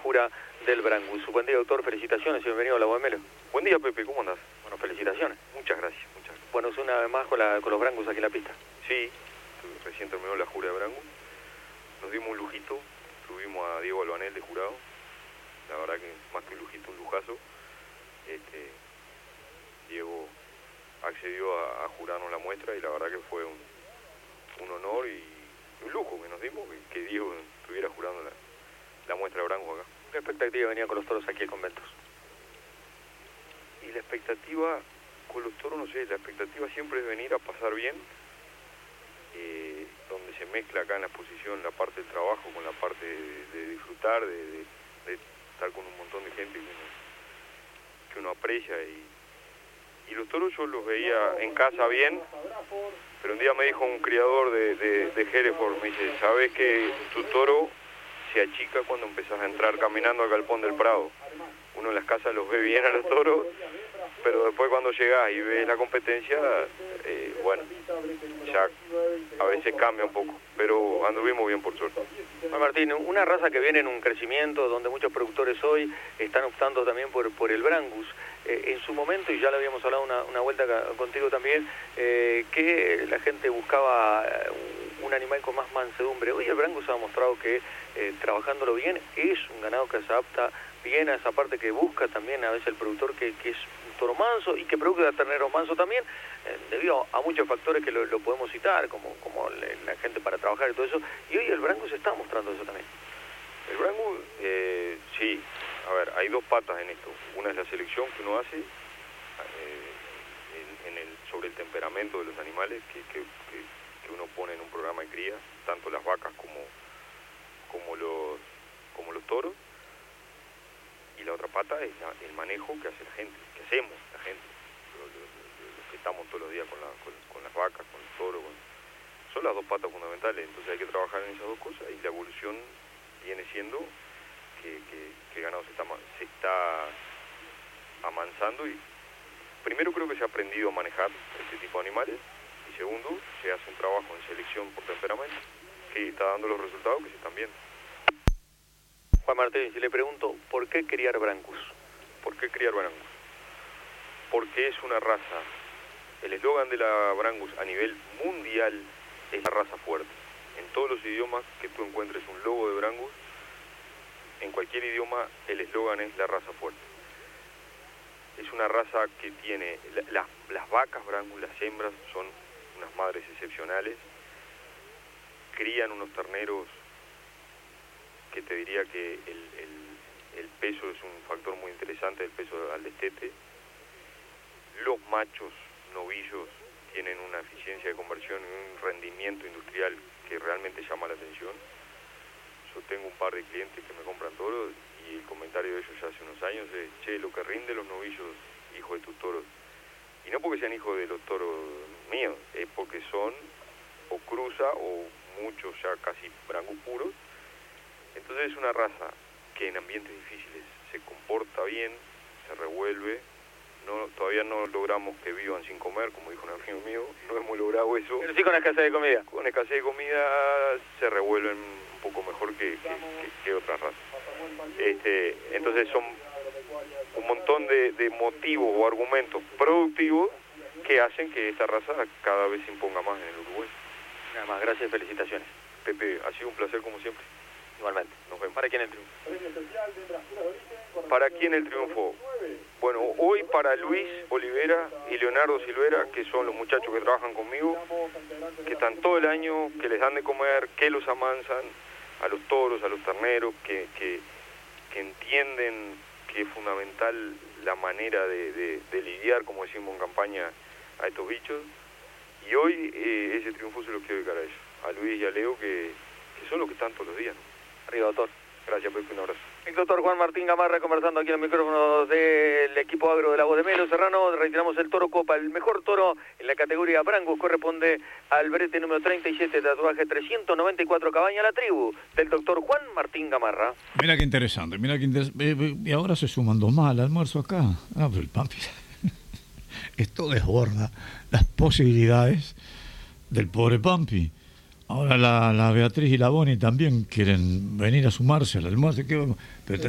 jura del Brangus. Buen día, doctor, felicitaciones y bienvenido a la Voz de Melo. Buen día, Pepe, ¿cómo andás? Bueno, felicitaciones. Muchas gracias, muchas gracias. Bueno, es una vez más con los Brangus aquí en la pista. Sí, recién terminó la jura de Brangus. Nos dimos un lujito, tuvimos a Diego Albanel de jurado. La verdad que más que un lujito, un lujazo. Diego accedió a jurarnos la muestra y la verdad que fue un honor y un lujo que nos dimos que Diego estuviera jurando la muestra de Brangus acá. ¿Qué expectativa venía con los toros aquí en Conventos? Y la expectativa con los toros, no sé, la expectativa siempre es venir a pasar bien, donde se mezcla acá en la exposición la parte del trabajo con la parte de disfrutar, de estar con un montón de gente que uno aprecia y los toros yo los veía en casa bien, pero un día me dijo un criador de Hereford, me dice, ¿sabes que tu toro se achica cuando empezás a entrar caminando al galpón del Prado? Uno en las casas los ve bien a los toros, pero después cuando llegás y ves la competencia, bueno, ya a veces cambia un poco, pero anduvimos bien por suerte. Juan Martín, una raza que viene en un crecimiento donde muchos productores hoy están optando también por el Brangus. En su momento, y ya lo habíamos hablado una vuelta contigo también, que la gente buscaba un animal con más mansedumbre. Hoy el Brangus ha mostrado que trabajándolo bien es un ganado que se adapta bien a esa parte que busca también a veces el productor que es un toro manso y que produce terneros manso también, debido a muchos factores que lo podemos citar, como la gente para trabajar y todo eso, y hoy el Brangus está mostrando eso también. El Brangus, sí, a ver, hay dos patas en esto. Una es la selección que uno hace sobre el temperamento de los animales que uno pone en un programa de cría, tanto las vacas como los toros. Y la otra pata es el manejo que hace la gente, que hacemos la gente, los que estamos todos los días con las vacas, con el toro, son las dos patas fundamentales. Entonces hay que trabajar en esas dos cosas y la evolución viene siendo que el ganado se está amansando y primero creo que se ha aprendido a manejar este tipo de animales y segundo se hace un trabajo en selección por temperamento que está dando los resultados que se están viendo. Juan Martín, si le pregunto, ¿por qué criar Brangus? ¿Por qué criar Brangus? Porque es una raza, el eslogan de la Brangus a nivel mundial es la raza fuerte. En todos los idiomas que tú encuentres un logo de Brangus, en cualquier idioma el eslogan es la raza fuerte. Es una raza que tiene, las vacas Brangus, las hembras, son unas madres excepcionales, crían unos terneros que te diría que el peso es un factor muy interesante, el peso al destete. Los machos novillos tienen una eficiencia de conversión y un rendimiento industrial que realmente llama la atención. Yo tengo un par de clientes que me compran toros y el comentario de ellos ya hace unos años es, che, lo que rinde los novillos, hijo de tus toros. Y no porque sean hijos de los toros míos, es porque son o cruza o muchos ya casi Brangus puros. Entonces es una raza que en ambientes difíciles se comporta bien, se revuelve, todavía no logramos que vivan sin comer, como dijo un amigo mío, no hemos logrado eso. Pero sí con escasez de comida. Con escasez de comida se revuelven un poco mejor que otras razas. Entonces son un montón de motivos o argumentos productivos que hacen que esta raza cada vez se imponga más en el Uruguay. Nada más, gracias y felicitaciones. Pepe, ha sido un placer como siempre. Igualmente. Nos vemos. ¿Para quién el triunfo? ¿Para quién el triunfo? Bueno, hoy para Luis Olivera y Leonardo Silvera, que son los muchachos que trabajan conmigo, que están todo el año, que les dan de comer, que los amansan, a los toros, a los terneros, que entienden que es fundamental la manera de lidiar, como decimos en campaña, a estos bichos. Y hoy ese triunfo se lo quiero dedicar a ellos, a Luis y a Leo, que son los que están todos los días, ¿no? Arriba, doctor. Gracias, Pepe, un abrazo. El doctor Juan Martín Gamarra conversando aquí en los micrófonos del equipo agro de la Voz de Melo. Serrano, retiramos el toro Copa. El mejor toro en la categoría Brangus corresponde al brete número 37, tatuaje 394, Cabaña La Tribu, del doctor Juan Martín Gamarra. Mira qué interesante, y ahora se suman dos más al almuerzo acá. Ah, pero el Pampi, esto desborda las posibilidades del pobre Pampi. Ahora la Beatriz y la Boni también quieren venir a sumarse al almuerzo. Pero